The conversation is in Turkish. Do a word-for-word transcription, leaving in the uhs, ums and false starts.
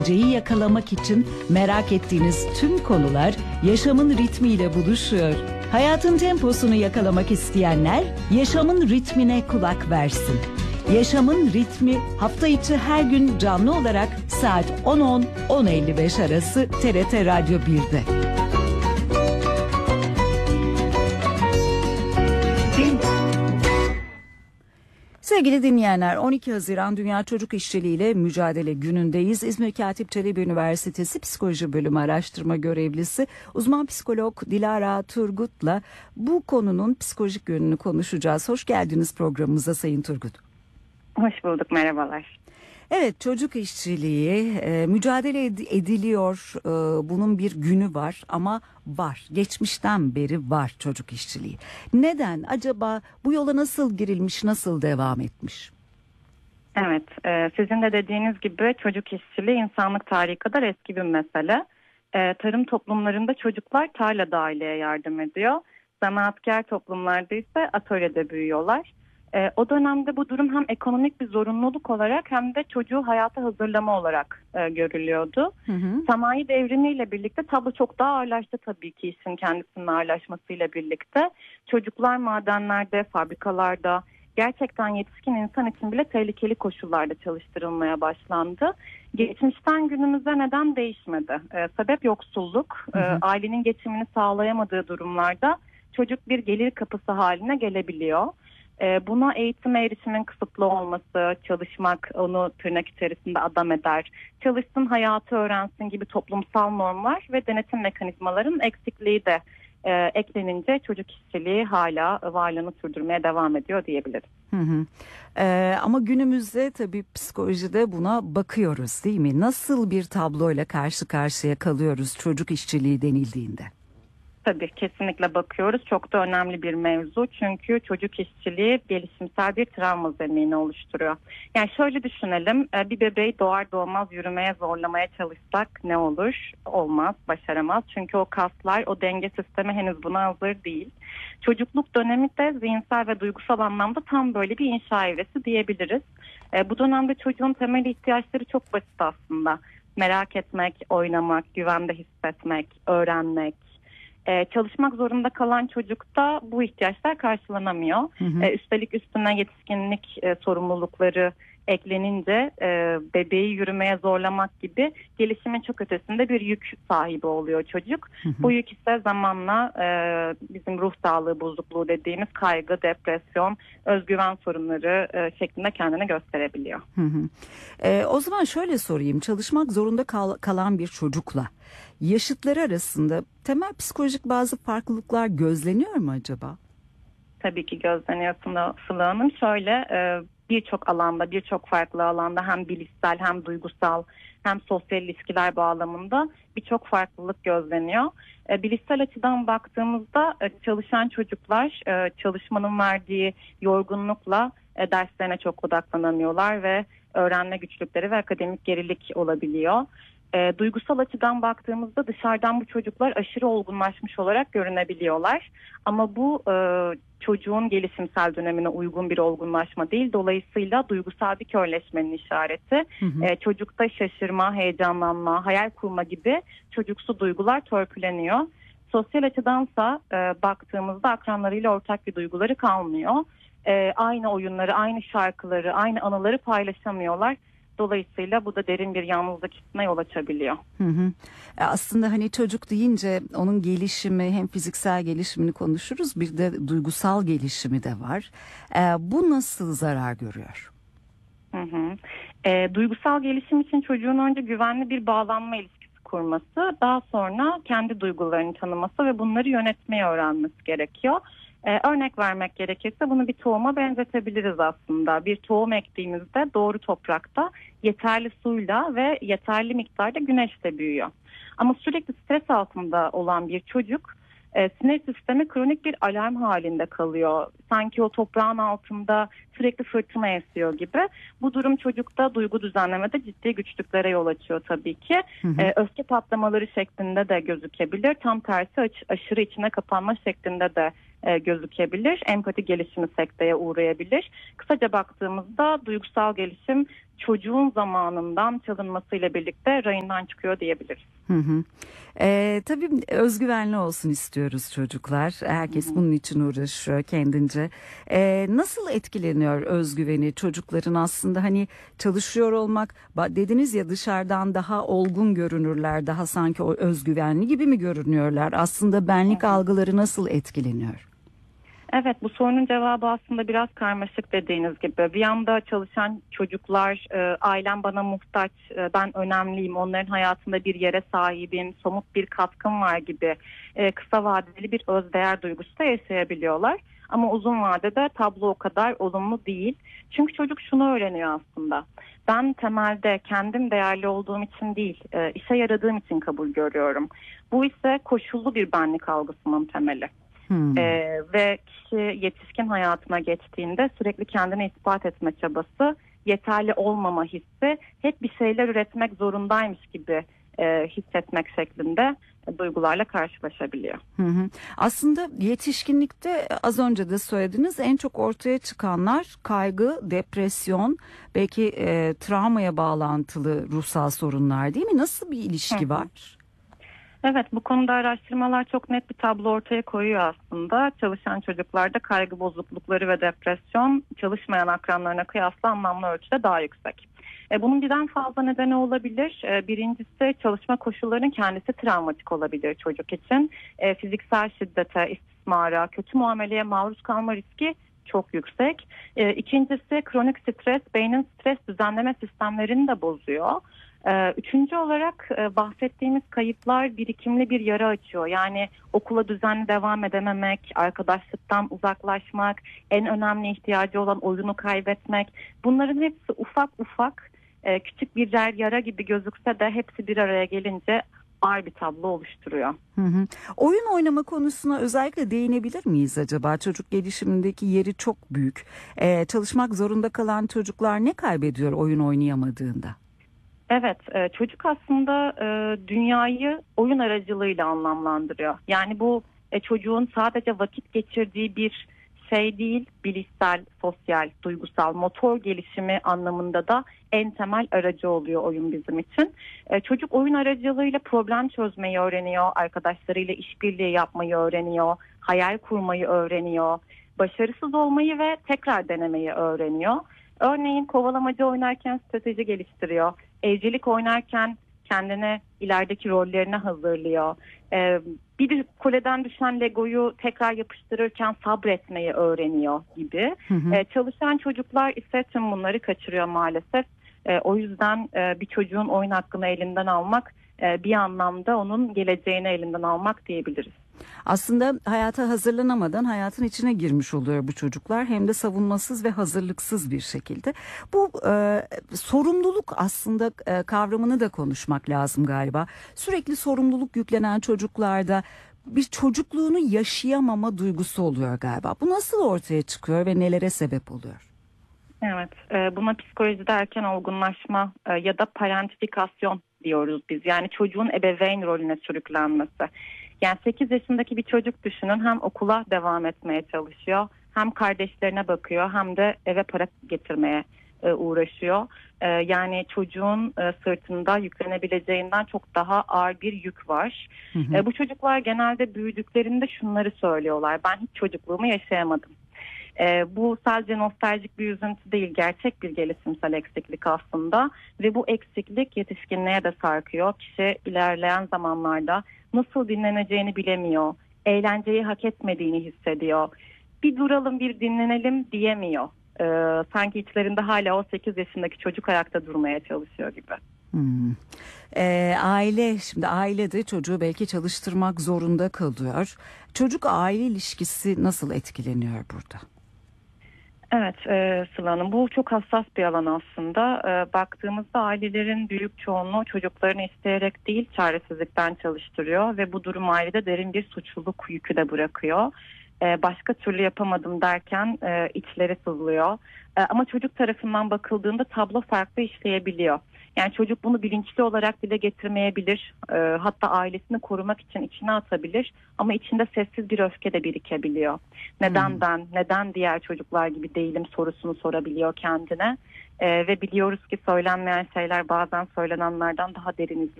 Ceyi yakalamak için merak ettiğiniz tüm konular yaşamın ritmiyle buluşuyor. Hayatın temposunu yakalamak isteyenler yaşamın ritmine kulak versin. Yaşamın ritmi hafta içi her gün canlı olarak saat on on on elli beş arası T R T Radyo bir'de. Sevgili dinleyenler, on iki Haziran Dünya Çocuk İşçiliği ile Mücadele Günü'ndeyiz. İzmir Katip Çelebi Üniversitesi Psikoloji Bölümü Araştırma Görevlisi uzman psikolog Dilara Turgut'la bu konunun psikolojik yönünü konuşacağız. Hoş geldiniz programımıza Sayın Turgut. Hoş bulduk, merhabalar. Evet, çocuk işçiliği e, mücadele ed- ediliyor. E, bunun bir günü var ama var. Geçmişten beri var çocuk işçiliği. Neden? Acaba bu yola nasıl girilmiş, nasıl devam etmiş? Evet, e, sizin de dediğiniz gibi çocuk işçiliği insanlık tarihi kadar eski bir mesele. E, tarım toplumlarında çocuklar tarlada aileye yardım ediyor. Zanaatkar toplumlarda ise atölyede büyüyorlar. E, o dönemde bu durum hem ekonomik bir zorunluluk olarak hem de çocuğu hayata hazırlama olarak e, görülüyordu. Hı hı. Sanayi devrimiyle birlikte tablo çok daha ağırlaştı tabii ki, işin kendisinin ağırlaşmasıyla birlikte. Çocuklar madenlerde, fabrikalarda, gerçekten yetişkin insan için bile tehlikeli koşullarda çalıştırılmaya başlandı. Geçmişten günümüze neden değişmedi? E, sebep yoksulluk, hı hı. E, ailenin geçimini sağlayamadığı durumlarda çocuk bir gelir kapısı haline gelebiliyor. Buna eğitime erişimin kısıtlı olması, çalışmak onu tırnak içerisinde adam eder, çalışsın hayatı öğrensin gibi toplumsal normlar ve denetim mekanizmalarının eksikliği de e, eklenince çocuk işçiliği hala varlığını sürdürmeye devam ediyor diyebiliriz. Hı hı. Ee, ama günümüzde tabii psikolojide buna bakıyoruz değil mi? Nasıl bir tabloyla karşı karşıya kalıyoruz çocuk işçiliği denildiğinde? Tabii kesinlikle bakıyoruz. Çok da önemli bir mevzu. Çünkü çocuk işçiliği gelişimsel bir travma zeminini oluşturuyor. Yani şöyle düşünelim. Bir bebeği doğar doğmaz yürümeye zorlamaya çalışsak ne olur? Olmaz, başaramaz. Çünkü o kaslar, o denge sistemi henüz buna hazır değil. Çocukluk dönemi de zihinsel ve duygusal anlamda tam böyle bir inşa evresi diyebiliriz. Bu dönemde çocuğun temel ihtiyaçları çok basit aslında. Merak etmek, oynamak, güvende hissetmek, öğrenmek. Ee, çalışmak zorunda kalan çocukta bu ihtiyaçlar karşılanamıyor. Hı hı. Ee, üstelik üstüne yetişkinlik e, sorumlulukları eklenince e, bebeği yürümeye zorlamak gibi gelişimin çok ötesinde bir yük sahibi oluyor çocuk. Hı hı. Bu yük ise zamanla e, bizim ruh sağlığı bozukluğu dediğimiz kaygı, depresyon, özgüven sorunları e, şeklinde kendini gösterebiliyor. Hı hı. E, o zaman şöyle sorayım, çalışmak zorunda kal- kalan bir çocukla yaşıtları arasında temel psikolojik bazı farklılıklar gözleniyor mu acaba? Tabii ki gözleniyor Sıla Hanım. Şöyle e, birçok alanda, birçok farklı alanda hem bilişsel hem duygusal hem sosyal ilişkiler bağlamında birçok farklılık gözleniyor. E, bilişsel açıdan baktığımızda e, çalışan çocuklar e, çalışmanın verdiği yorgunlukla e, derslerine çok odaklanamıyorlar ve öğrenme güçlükleri ve akademik gerilik olabiliyor. E, duygusal açıdan baktığımızda dışarıdan bu çocuklar aşırı olgunlaşmış olarak görünebiliyorlar. Ama bu e, çocuğun gelişimsel dönemine uygun bir olgunlaşma değil. Dolayısıyla duygusal bir körleşmenin işareti. Hı hı. E, çocukta şaşırma, heyecanlanma, hayal kurma gibi çocuksu duygular törpüleniyor. Sosyal açıdansa e, baktığımızda akranlarıyla ortak bir duyguları kalmıyor. E, aynı oyunları, aynı şarkıları, aynı anıları paylaşamıyorlar. Dolayısıyla bu da derin bir yalnızlık hissine yol açabiliyor. Hı hı. Aslında hani çocuk deyince onun gelişimi, hem fiziksel gelişimini konuşuruz, bir de duygusal gelişimi de var. E, bu nasıl zarar görüyor? Hı hı. E, duygusal gelişim için çocuğun önce güvenli bir bağlanma ilişkisi kurması, daha sonra kendi duygularını tanıması ve bunları yönetmeyi öğrenmesi gerekiyor. Ee, örnek vermek gerekirse bunu bir tohuma benzetebiliriz aslında. Bir tohum ektiğimizde doğru toprakta yeterli suyla ve yeterli miktarda güneşte büyüyor. Ama sürekli stres altında olan bir çocuk e, sinir sistemi kronik bir alarm halinde kalıyor. Sanki o toprağın altında sürekli fırtına esiyor gibi. Bu durum çocukta duygu düzenlemede ciddi güçlüklere yol açıyor tabii ki. Hı hı. E, öfke patlamaları şeklinde de gözükebilir. Tam tersi aş- aşırı içine kapanma şeklinde de e, gözükebilir. Empati gelişimi sekteye uğrayabilir. Kısaca baktığımızda duygusal gelişim çocuğun zamanından çalınmasıyla birlikte rayından çıkıyor diyebiliriz. Hı hı. Ee, tabii özgüvenli olsun istiyoruz çocuklar. Herkes Hı hı. bunun için uğraşıyor kendince. Ee, nasıl etkileniyor özgüveni çocukların aslında hani çalışıyor olmak ba- dediniz ya dışarıdan daha olgun görünürler, daha sanki o özgüvenli gibi mi görünüyorlar? Aslında benlik Evet. algıları nasıl etkileniyor? Evet, bu sorunun cevabı aslında biraz karmaşık dediğiniz gibi. Bir yanda çalışan çocuklar, e, ailem bana muhtaç, e, ben önemliyim, onların hayatında bir yere sahibim, somut bir katkım var gibi e, kısa vadeli bir özdeğer duygusu da yaşayabiliyorlar. Ama uzun vadede tablo o kadar olumlu değil. Çünkü çocuk şunu öğreniyor aslında. Ben temelde kendim değerli olduğum için değil, e, işe yaradığım için kabul görüyorum. Bu ise koşullu bir benlik algısının temeli. Hmm. Ee, ve kişi yetişkin hayatına geçtiğinde sürekli kendini ispat etme çabası, yeterli olmama hissi, hep bir şeyler üretmek zorundaymış gibi e, hissetmek şeklinde e, duygularla karşılaşabiliyor. Hı hı. Aslında yetişkinlikte az önce de söylediniz en çok ortaya çıkanlar kaygı, depresyon, belki e, travmaya bağlantılı ruhsal sorunlar değil mi? Nasıl bir Hı ilişki hı. var? Evet, bu konuda araştırmalar çok net bir tablo ortaya koyuyor aslında. Çalışan çocuklarda kaygı bozuklukları ve depresyon çalışmayan akranlarına kıyasla anlamlı ölçüde daha yüksek. E, bunun birden fazla nedeni olabilir. E, birincisi çalışma koşullarının kendisi travmatik olabilir çocuk için. E, fiziksel şiddete, istismara, kötü muameleye maruz kalma riski çok yüksek. E, ikincisi kronik stres, beynin stres düzenleme sistemlerini de bozuyor. Ee, Üçüncü olarak e, bahsettiğimiz kayıplar birikimli bir yara açıyor. Yani okula düzenli devam edememek, arkadaşlıktan uzaklaşmak, en önemli ihtiyacı olan oyunu kaybetmek. Bunların hepsi ufak ufak e, küçük birer yara gibi gözükse de hepsi bir araya gelince ağır bir tablo oluşturuyor. Hı hı. Oyun oynama konusuna özellikle değinebilir miyiz acaba? Çocuk gelişimindeki yeri çok büyük. Ee, çalışmak zorunda kalan çocuklar ne kaybediyor oyun oynayamadığında? Evet, e, çocuk aslında e, dünyayı oyun aracılığıyla anlamlandırıyor. Yani bu e, çocuğun sadece vakit geçirdiği bir şey değil, bilişsel, sosyal, duygusal, motor gelişimi anlamında da en temel aracı oluyor oyun bizim için. E, çocuk oyun aracılığıyla problem çözmeyi öğreniyor, arkadaşlarıyla işbirliği yapmayı öğreniyor, hayal kurmayı öğreniyor, başarısız olmayı ve tekrar denemeyi öğreniyor. Örneğin kovalamaca oynarken strateji geliştiriyor. Evcilik oynarken kendine ilerideki rollerine hazırlıyor. Ee, bir kuleden düşen Lego'yu tekrar yapıştırırken sabretmeyi öğreniyor gibi. Hı hı. Ee, çalışan çocuklar ise tüm bunları kaçırıyor maalesef. Ee, o yüzden e, bir çocuğun oyun hakkını elinden almak e, bir anlamda onun geleceğini elinden almak diyebiliriz. Aslında hayata hazırlanamadan hayatın içine girmiş oluyor bu çocuklar. Hem de savunmasız ve hazırlıksız bir şekilde. Bu e, sorumluluk aslında e, kavramını da konuşmak lazım galiba. Sürekli sorumluluk yüklenen çocuklarda bir çocukluğunu yaşayamama duygusu oluyor galiba. Bu nasıl ortaya çıkıyor ve nelere sebep oluyor? Evet, e, buna psikolojide erken olgunlaşma e, ya da parentifikasyon diyoruz biz. Yani çocuğun ebeveyn rolüne sürüklenmesi. Yani sekiz yaşındaki bir çocuk düşünün, hem okula devam etmeye çalışıyor, hem kardeşlerine bakıyor, hem de eve para getirmeye e, uğraşıyor. E, yani çocuğun e, sırtında yüklenebileceğinden çok daha ağır bir yük var. Hı hı. E, bu çocuklar genelde büyüdüklerinde şunları söylüyorlar: ben hiç çocukluğumu yaşayamadım. E, bu sadece nostaljik bir üzüntü değil, gerçek bir gelişimsel eksiklik aslında ve bu eksiklik yetişkinliğe de sarkıyor. Kişi ilerleyen zamanlarda nasıl dinleneceğini bilemiyor, eğlenceyi hak etmediğini hissediyor. Bir duralım, bir dinlenelim diyemiyor. E, sanki içlerinde hala o sekiz yaşındaki çocuk ayakta durmaya çalışıyor gibi. Hmm. Ee, aile şimdi ailede çocuğu belki çalıştırmak zorunda kalıyor. Çocuk aile ilişkisi nasıl etkileniyor burada? Evet, e, Sıla Hanım, bu çok hassas bir alan aslında. E, baktığımızda ailelerin büyük çoğunluğu çocuklarını isteyerek değil, çaresizlikten çalıştırıyor ve bu durum ailede derin bir suçluluk yükü de bırakıyor. E, başka türlü yapamadım derken e, içleri sızlıyor. E, ama çocuk tarafından bakıldığında tablo farklı işleyebiliyor. Yani çocuk bunu bilinçli olarak dile getirmeyebilir. E, hatta ailesini korumak için içine atabilir. Ama içinde sessiz bir öfke de birikebiliyor. Neden Hmm. ben, neden diğer çocuklar gibi değilim sorusunu sorabiliyor kendine. E, ve biliyoruz ki söylenmeyen şeyler bazen söylenenlerden daha derin izler